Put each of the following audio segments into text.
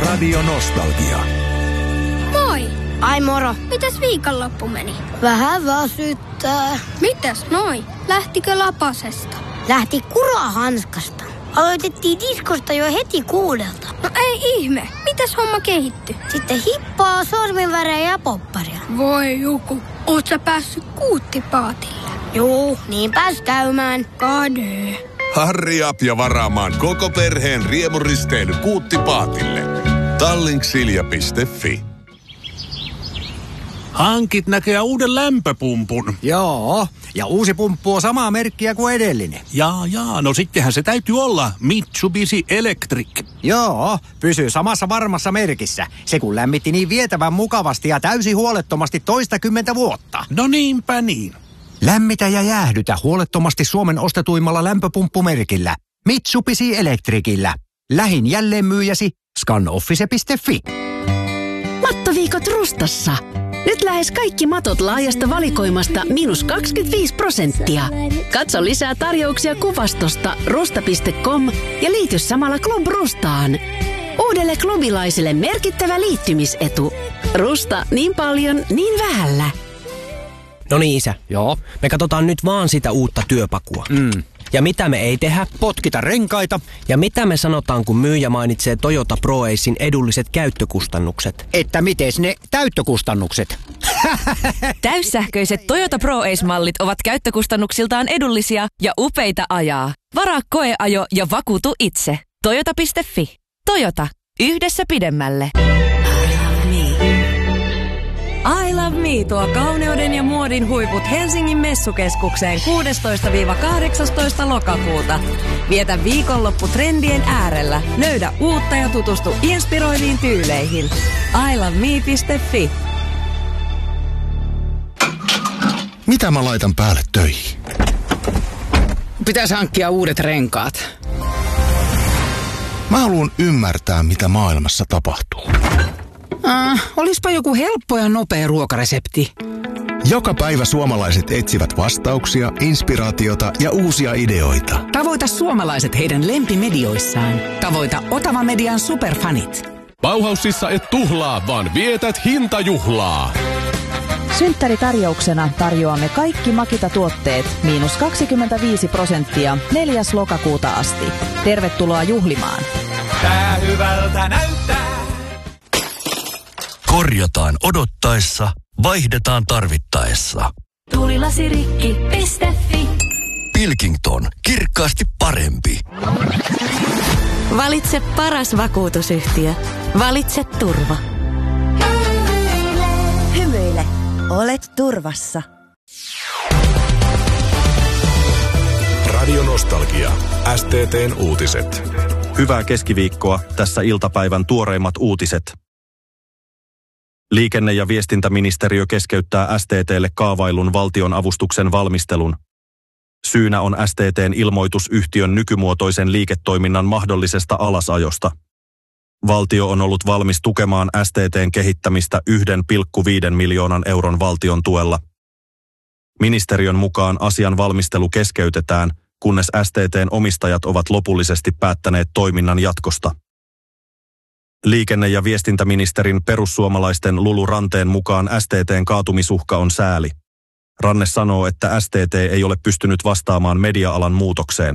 Radio Nostalgia. Moi! Ai moro. Mitäs viikonloppu meni? Vähän väsyttää. Mitäs noi? Lähtikö lapasesta? Lähti kurahanskasta. Aloitettiin diskosta jo heti 6. No ei ihme. Mitäs homma kehittyi? Sitten hippaa, sorminvärejä ja popparia. Voi joku. Oot sä päässyt kuuttipaatille? Juu, niin pääs käymään. Kade. Harri Up ja varaamaan koko perheen riemuristeily Kuuttipaatille. Tallinksilja.fi. Hankit näköjään uuden lämpöpumpun. Joo, ja uusi pumppu on samaa merkkiä kuin edellinen. Jaa, no sittenhän se täytyy olla Mitsubishi Electric. Joo, pysyy samassa varmassa merkissä. Se kun lämmitti niin vietävän mukavasti ja täysin huolettomasti 20 vuotta. No niinpä niin. Lämmitä ja jäähdytä huolettomasti Suomen ostetuimmalla lämpöpumppumerkillä. Mitsubishi Electricillä. Lähin jälleenmyyjäsi scanoffice.fi. Mattoviikot Rustassa. Nyt lähes kaikki matot laajasta valikoimasta -25%. Katso lisää tarjouksia kuvastosta rusta.com ja liity samalla Club Rustaan. Uudelle klubilaiselle merkittävä liittymisetu. Rusta niin paljon, niin vähällä. No niin, isä. Joo. Me katsotaan nyt vaan sitä uutta työpakua. Ja mitä me ei tehdä? Potkita renkaita. Ja mitä me sanotaan, kun myyjä mainitsee Toyota ProAcen edulliset käyttökustannukset? Että mites ne täyttökustannukset? Täyssähköiset Toyota ProAce-mallit ovat käyttökustannuksiltaan edullisia ja upeita ajaa. Varaa koeajo ja vakuutu itse. Toyota.fi. Toyota. Yhdessä pidemmälle. I Love Me tuo kauneuden ja muodin huiput Helsingin messukeskukseen 16-18 lokakuuta. Vietä viikonloppu trendien äärellä. Löydä uutta ja tutustu inspiroiviin tyyleihin. iloveme.fi. Mitä mä laitan päälle töihin? Pitäisi hankkia uudet renkaat. Mä haluan ymmärtää, mitä maailmassa tapahtuu. Olispa joku helppo ja nopea ruokaresepti. Joka päivä suomalaiset etsivät vastauksia, inspiraatiota ja uusia ideoita. Tavoita suomalaiset heidän lempimedioissaan. Tavoita Otava Median superfanit. Bauhausissa et tuhlaa, vaan vietät hintajuhlaa. Synttäritarjouksena tarjoamme kaikki Makita-tuotteet -25% 4. lokakuuta asti. Tervetuloa juhlimaan. Tää hyvältä näyttää. Korjataan odottaessa, vaihdetaan tarvittaessa. Tulilasirikki.fi. Pilkington. Kirkkaasti parempi. Valitse paras vakuutusyhtiö. Valitse turva. Hymyile. Olet turvassa. Radio Nostalgia. STT:n uutiset. Hyvää keskiviikkoa. Tässä iltapäivän tuoreimmat uutiset. Liikenne- ja viestintäministeriö keskeyttää STT:lle kaavailun valtionavustuksen valmistelun. Syynä on STT:n ilmoitus yhtiön nykymuotoisen liiketoiminnan mahdollisesta alasajosta. Valtio on ollut valmis tukemaan STT:n kehittämistä 1,5 miljoonan euron valtion tuella. Ministeriön mukaan asian valmistelu keskeytetään, kunnes STT:n omistajat ovat lopullisesti päättäneet toiminnan jatkosta. Liikenne- ja viestintäministerin perussuomalaisten Lulu Ranteen mukaan STT:n kaatumisuhka on sääli. Ranne sanoo, että STT ei ole pystynyt vastaamaan media-alan muutokseen.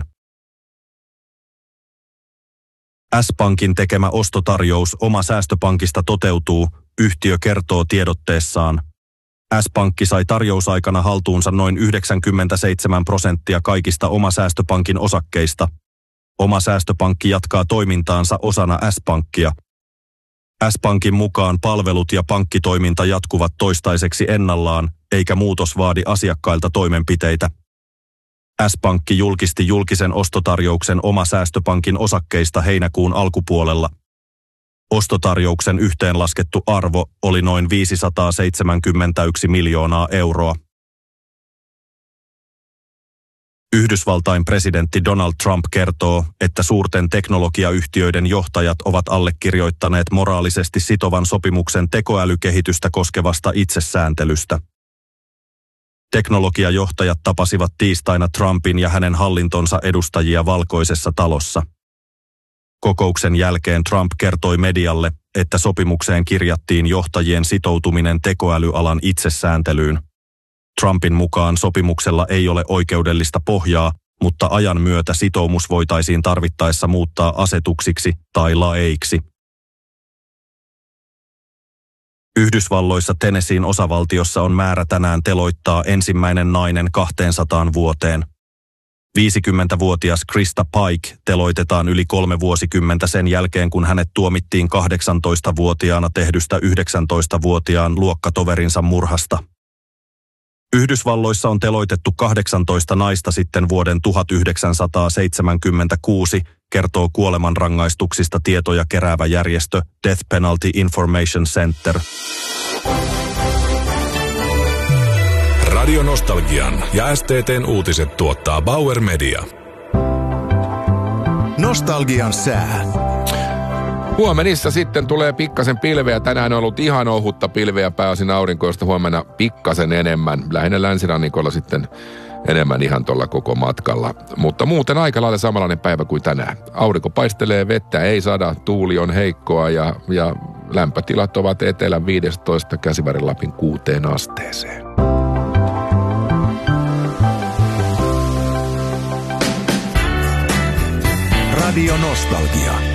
S-Pankin tekemä ostotarjous Oma säästöpankista toteutuu, yhtiö kertoo tiedotteessaan. S-Pankki sai tarjousaikana haltuunsa noin 97% kaikista Oma säästöpankin osakkeista. Oma säästöpankki jatkaa toimintaansa osana S-Pankkia. S-Pankin mukaan palvelut ja pankkitoiminta jatkuvat toistaiseksi ennallaan, eikä muutos vaadi asiakkailta toimenpiteitä. S-Pankki julkisti julkisen ostotarjouksen Oma säästöpankin osakkeista heinäkuun alkupuolella. Ostotarjouksen yhteenlaskettu arvo oli noin 571 miljoonaa euroa. Yhdysvaltain presidentti Donald Trump kertoo, että suurten teknologiayhtiöiden johtajat ovat allekirjoittaneet moraalisesti sitovan sopimuksen tekoälykehitystä koskevasta itsesääntelystä. Teknologiajohtajat tapasivat tiistaina Trumpin ja hänen hallintonsa edustajia Valkoisessa talossa. Kokouksen jälkeen Trump kertoi medialle, että sopimukseen kirjattiin johtajien sitoutuminen tekoälyalan itsesääntelyyn. Trumpin mukaan sopimuksella ei ole oikeudellista pohjaa, mutta ajan myötä sitoumus voitaisiin tarvittaessa muuttaa asetuksiksi tai laeiksi. Yhdysvalloissa Tennesseein osavaltiossa on määrä tänään teloittaa ensimmäinen nainen 200 vuoteen. 50-vuotias Krista Pike teloitetaan yli 3 vuosikymmentä sen jälkeen, kun hänet tuomittiin 18-vuotiaana tehdystä 19-vuotiaan luokkatoverinsa murhasta. Yhdysvalloissa on teloitettu 18 naista sitten vuoden 1976, kertoo kuolemanrangaistuksista tietoja keräävä järjestö Death Penalty Information Center. Radio Nostalgian ja STT:n uutiset tuottaa Bauer Media. Nostalgian sää. Huomenissa sitten tulee pikkasen pilveä. Tänään on ollut ihan ohutta pilveä, pääosin aurinkoista, huomenna pikkasen enemmän. Lähinnä länsirannikolla sitten enemmän ihan tuolla koko matkalla. Mutta muuten aika lailla samanlainen päivä kuin tänään. Aurinko paistelee, vettä ei sada, tuuli on heikkoa ja lämpötilat ovat etelän 15 Käsivarren Lapin 6 asteeseen. Radio Nostalgia.